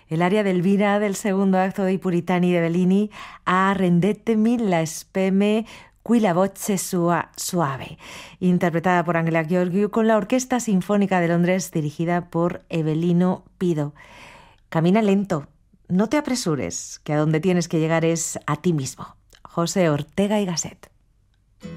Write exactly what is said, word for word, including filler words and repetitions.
el aria d'Elvira del segundo acto dei Puritani de Bellini a Rendetemi la speme qui la voce sua suave, interpretada por Angela Gheorghiu con la Orquesta Sinfónica de Londres dirigida por Evelino Pido. Camina lento, no te apresures, que a donde tienes que llegar es a ti mismo. José Ortega y Gasset.